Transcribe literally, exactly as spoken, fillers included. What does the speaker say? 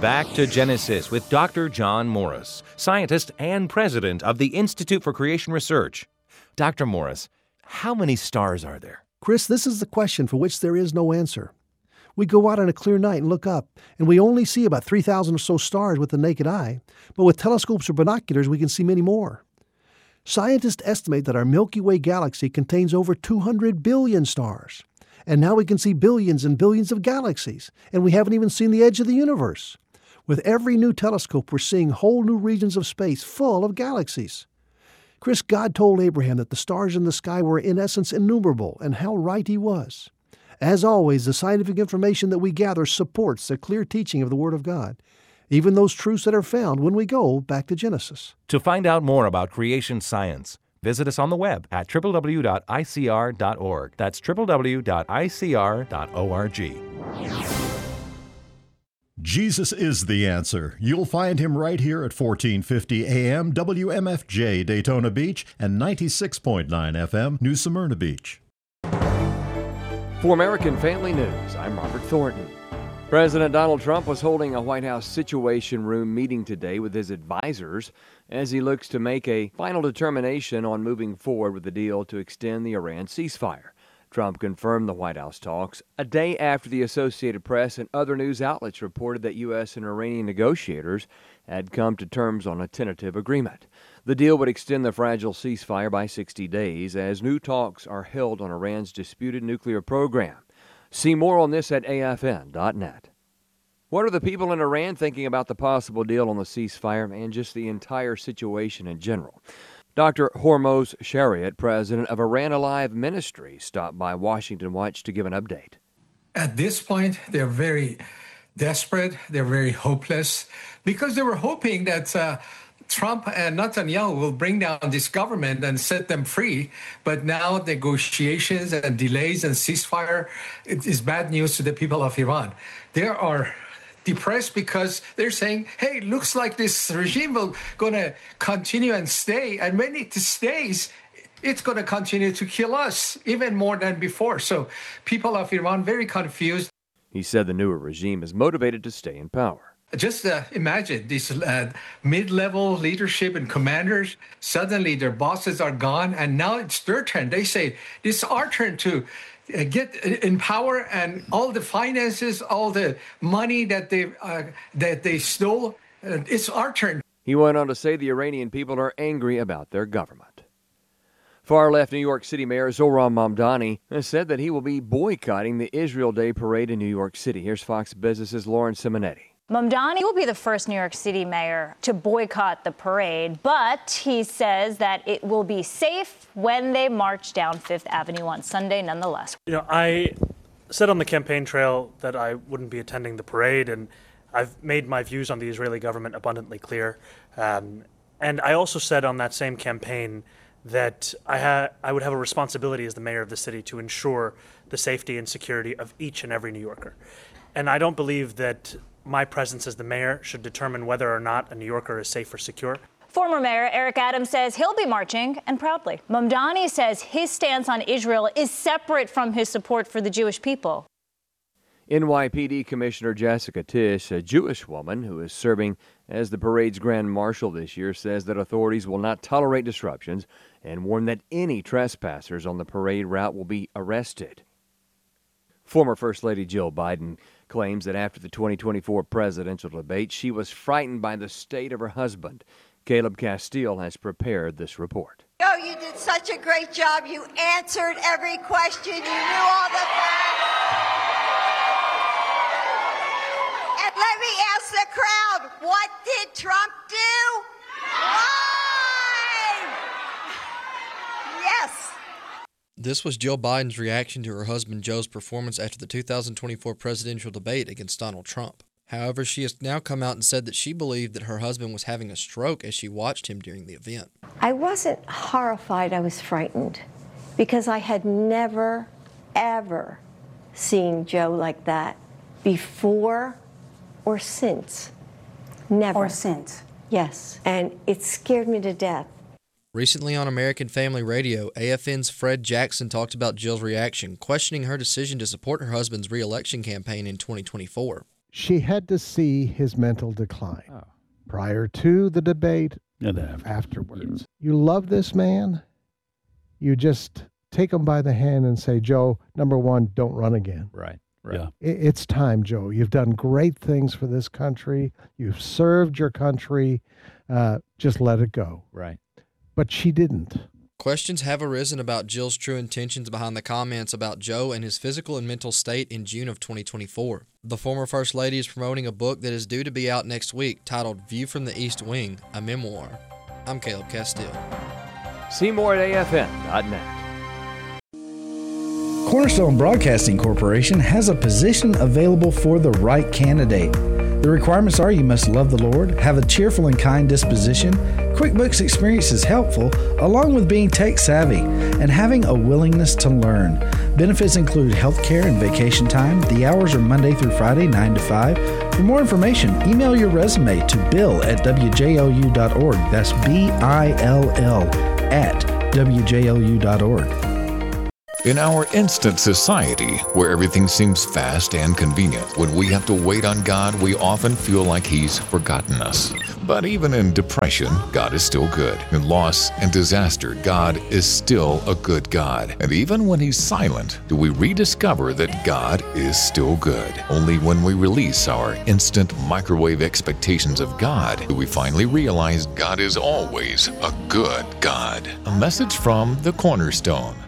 Back to Genesis with Doctor John Morris, scientist and president of the Institute for Creation Research. Doctor Morris, how many stars are there? Chris, this is the question for which there is no answer. We go out on a clear night and look up, and we only see about three thousand or so stars with the naked eye, but with telescopes or binoculars we can see many more. Scientists estimate that our Milky Way galaxy contains over two hundred billion stars, and now we can see billions and billions of galaxies, and we haven't even seen the edge of the universe. With every new telescope, we're seeing whole new regions of space full of galaxies. Chris, God told Abraham that the stars in the sky were in essence innumerable, and how right he was. As always, the scientific information that we gather supports the clear teaching of the Word of God, even those truths that are found when we go back to Genesis. To find out more about creation science, visit us on the web at w w w dot i c r dot org. That's w w w dot i c r dot org. Jesus is the answer. You'll find him right here at fourteen fifty A M W M F J Daytona Beach and ninety-six point nine F M New Smyrna Beach. For American Family News, I'm Robert Thornton. President Donald Trump was holding a White House Situation Room meeting today with his advisors as he looks to make a final determination on moving forward with the deal to extend the Iran ceasefire. Trump confirmed the White House talks a day after the Associated Press and other news outlets reported that U S and Iranian negotiators had come to terms on a tentative agreement. The deal would extend the fragile ceasefire by sixty days as new talks are held on Iran's disputed nuclear program. See more on this at A F N dot net. What are the people in Iran thinking about the possible deal on the ceasefire and just the entire situation in general? Doctor Hormoz Shariat, president of Iran Alive Ministry, stopped by Washington Watch to give an update. At this point, they're very desperate. They're very hopeless because they were hoping that uh, Trump and Netanyahu will bring down this government and set them free. But now negotiations and delays and ceasefire it is bad news to the people of Iran. They are depressed because they're saying, hey, looks like this regime will going to continue and stay. And when it stays, it's going to continue to kill us even more than before. So people of Iran very confused. He said the newer regime is motivated to stay in power. Just uh, imagine this uh, mid-level leadership and commanders, suddenly their bosses are gone, and now it's their turn. They say, this is our turn to uh, get in power, and all the finances, all the money that they, uh, that they stole, uh, it's our turn. He went on to say the Iranian people are angry about their government. Far-left New York City Mayor Zohran Mamdani has said that he will be boycotting the Israel Day parade in New York City. Here's Fox Business's Lauren Simonetti. Mamdani will be the first New York City mayor to boycott the parade, but he says that it will be safe when they march down Fifth Avenue on Sunday nonetheless. You know, I said on the campaign trail that I wouldn't be attending the parade, and I've made my views on the Israeli government abundantly clear. Um, and I also said on that same campaign that I, ha- I would have a responsibility as the mayor of the city to ensure the safety and security of each and every New Yorker. And I don't believe that my presence as the mayor should determine whether or not a New Yorker is safe or secure. Former Mayor Eric Adams says he'll be marching, and proudly. Mamdani says his stance on Israel is separate from his support for the Jewish people. N Y P D Commissioner Jessica Tisch, a Jewish woman who is serving as the parade's grand marshal this year, says that authorities will not tolerate disruptions and warn that any trespassers on the parade route will be arrested. Former First Lady Jill Biden claims that after the twenty twenty-four presidential debate, she was frightened by the state of her husband. Caleb Castile has prepared this report. Oh, you did such a great job. You answered every question. You knew all the facts. And let me ask the crowd, what did Trump do? Why? Yes. This was Jill Biden's reaction to her husband Joe's performance after the two thousand twenty-four presidential debate against Donald Trump. However, she has now come out and said that she believed that her husband was having a stroke as she watched him during the event. I wasn't horrified, I was frightened, because I had never, ever seen Joe like that before or since. Never. Or since. Yes, and it scared me to death. Recently on American Family Radio, A F N's Fred Jackson talked about Jill's reaction, questioning her decision to support her husband's re-election campaign in twenty twenty-four. she had to see his mental decline Oh. prior to the debate And after. afterwards. You love this man, you just take him by the hand and say, Joe, number one, don't run again. Right. Right. I- It's time, Joe. You've done great things for this country. You've served your country. Uh, just let it go. Right. But she didn't. Questions have arisen about Jill's true intentions behind the comments about Joe and his physical and mental state in June of twenty twenty-four. The former First Lady is promoting a book that is due to be out next week titled View from the East Wing, a memoir. I'm Caleb Castile. See more at A F N dot net. Cornerstone Broadcasting Corporation has a position available for the right candidate. The requirements are you must love the Lord, have a cheerful and kind disposition, QuickBooks experience is helpful, along with being tech savvy, and having a willingness to learn. Benefits include health care and vacation time. The hours are Monday through Friday, nine to five. For more information, email your resume to bill at w j l u dot org. That's B I L L at w j l u dot org. In our instant society, where everything seems fast and convenient, when we have to wait on God, we often feel like He's forgotten us. But even in depression, God is still good. In loss and disaster, God is still a good God. And even when He's silent, do we rediscover that God is still good? Only when we release our instant microwave expectations of God do we finally realize God is always a good God. A message from the Cornerstone.